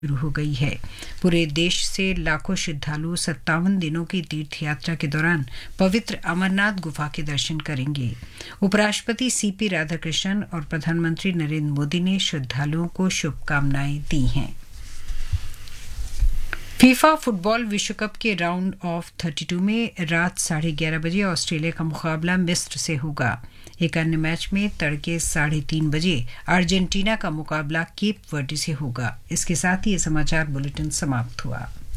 शुरू हो गई है। पूरे देश से लाखों श्रद्धालु 57 दिनों की तीर्थ यात्रा के दौरान पवित्र अमरनाथ गुफा के दर्शन करेंगे। उपराष्ट्रपति सीपी राधाकृष्णन और प्रधानमंत्री नरेंद्र मोदी ने श्रद्धालुओं को शुभकामनाएं दी हैं। फीफा फुटबॉल विश्व कप के राउंड ऑफ 32 में रात 11:30 बजे ऑस्ट्रेलिया का मुकाबला मिस्र से होगा। एक अन्य मैच में तड़के 3:30 बजे अर्जेंटीना का मुकाबला केप वर्डे से होगा। इसके साथ ही ये समाचार बुलेटिन समाप्त हुआ।